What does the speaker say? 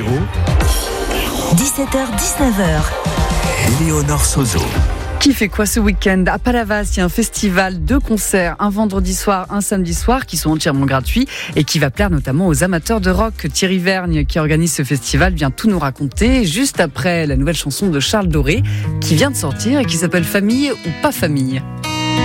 Héros, 17h-19h. Éléonore Sozo. Qui fait quoi ce week-end ? À Palavas, il y a un festival de concerts, un vendredi soir, un samedi soir, qui sont entièrement gratuits et qui va plaire notamment aux amateurs de rock. Thierry Vergne, qui organise ce festival, vient tout nous raconter juste après la nouvelle chanson de Charles Doré, qui vient de sortir et qui s'appelle Famille ou pas famille.